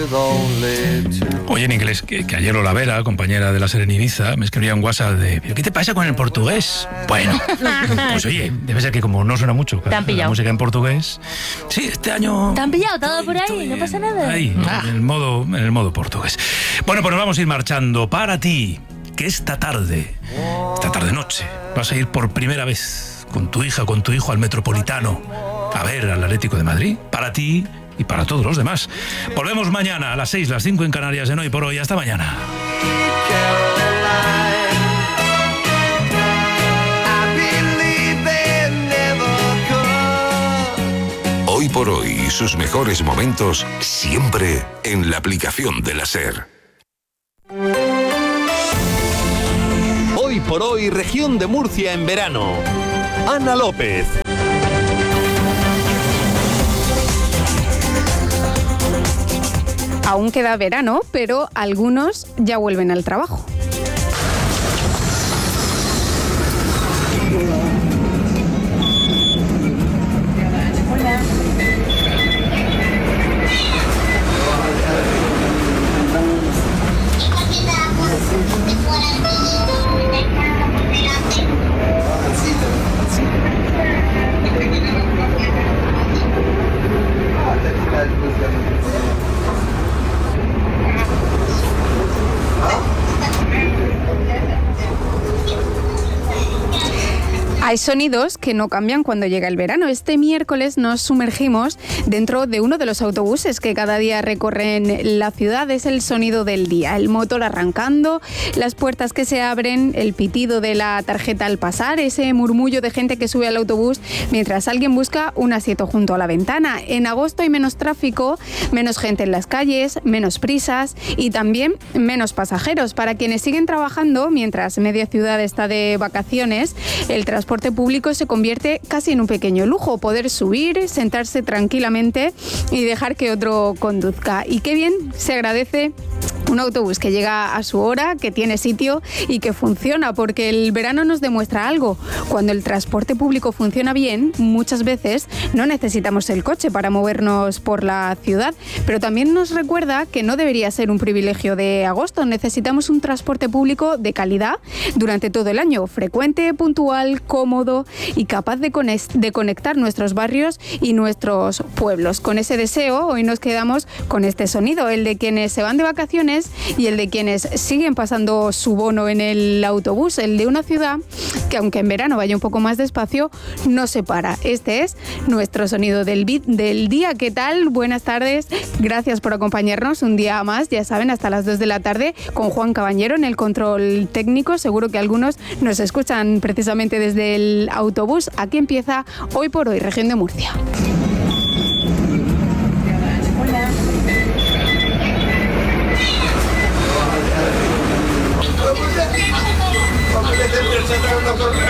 Oye, en inglés, que ayer Lola Vera, compañera de la SER en Ibiza, me escribía un WhatsApp de ¿pero qué te pasa con el portugués? Bueno, pues oye, debe ser que como no suena mucho la música en portugués. Sí, este año... ¿Te han pillado todo por ahí? ¿No pasa nada? Ahí, en el modo portugués. Bueno, pues nos vamos a ir marchando. Para ti, que esta tarde noche, vas a ir por primera vez con tu hija, con tu hijo al Metropolitano a ver al Atlético de Madrid. Para ti y para todos los demás. Volvemos mañana a las 6, las 5 en Canarias en Hoy por Hoy. Hasta mañana. Hoy por Hoy y sus mejores momentos siempre en la aplicación de la SER. Hoy por Hoy, región de Murcia en verano. Ana López. Aún queda verano, pero algunos ya vuelven al trabajo. Hay sonidos que no cambian cuando llega el verano. Este miércoles nos sumergimos dentro de uno de los autobuses que cada día recorren la ciudad. Es el sonido del día, el motor arrancando, las puertas que se abren, el pitido de la tarjeta al pasar, ese murmullo de gente que sube al autobús mientras alguien busca un asiento junto a la ventana. En agosto hay menos tráfico, menos gente en las calles, menos prisas y también menos pasajeros. Para quienes siguen trabajando mientras media ciudad está de vacaciones, el transporte público se convierte casi en un pequeño lujo, poder subir, sentarse tranquilamente y dejar que otro conduzca. Y qué bien se agradece un autobús que llega a su hora, que tiene sitio y que funciona, porque el verano nos demuestra algo. Cuando el transporte público funciona bien, muchas veces no necesitamos el coche para movernos por la ciudad, pero también nos recuerda que no debería ser un privilegio de agosto. Necesitamos un transporte público de calidad durante todo el año, frecuente, puntual, cómodo y capaz de conectar nuestros barrios y nuestros pueblos. Con ese deseo, hoy nos quedamos con este sonido, el de quienes se van de vacaciones y el de quienes siguen pasando su bono en el autobús, el de una ciudad que, aunque en verano vaya un poco más despacio, no se para. Este es nuestro sonido del día. ¿Qué tal? Buenas tardes. Gracias por acompañarnos un día más, ya saben, hasta las 2 de la tarde con Juan Cabañero en el control técnico. Seguro que algunos nos escuchan precisamente desde el autobús. Aquí empieza Hoy por Hoy, región de Murcia.